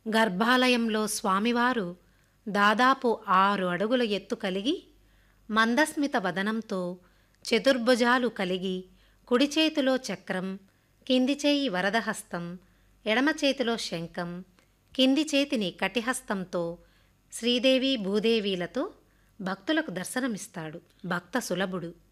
గర్భాలయంలో స్వామివారు దాదాపు 6 అడుగుల ఎత్తు కలిగి, మందస్మిత వదనంతో, చతుర్భుజాలు కలిగి, కుడి చేతిలో చక్రం, కింది చేయి వరదహస్తం, ఎడమ చేతిలో శంఖం, కింది చేతిని కటిహస్తంతో శ్రీదేవి భూదేవీలతో భక్తులకు దర్శనమిస్తాడు. భక్త సులభుడు.